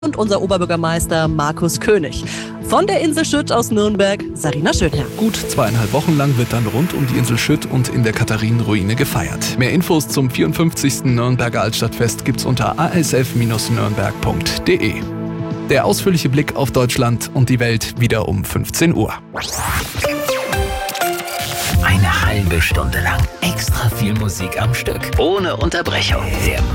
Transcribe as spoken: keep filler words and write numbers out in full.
und unser Oberbürgermeister Markus König. Von der Insel Schütt aus Nürnberg, Sarina Schönherr. Gut zweieinhalb Wochen lang wird dann rund um die Insel Schütt und in der Katharinenruine gefeiert. Mehr Infos zum vierundfünfzigsten Nürnberger Altstadtfest gibt's unter a s f Bindestrich nürnberg punkt d e. Der ausführliche Blick auf Deutschland und die Welt wieder um fünfzehn Uhr. Eine halbe Stunde lang extra viel Musik am Stück. Ohne Unterbrechung. Der